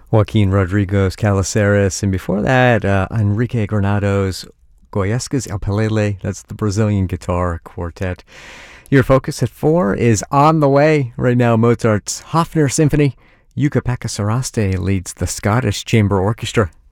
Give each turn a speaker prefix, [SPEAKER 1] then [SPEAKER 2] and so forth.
[SPEAKER 1] Joaquin Rodrigo's Caliceres, and before that, Enrique Granado's Goyesca's El Pelele. That's the Brazilian guitar quartet. Your focus at 4 is On the Way. Right now, Mozart's Hofner Symphony. Jukka-Pekka Saraste leads the Scottish Chamber Orchestra.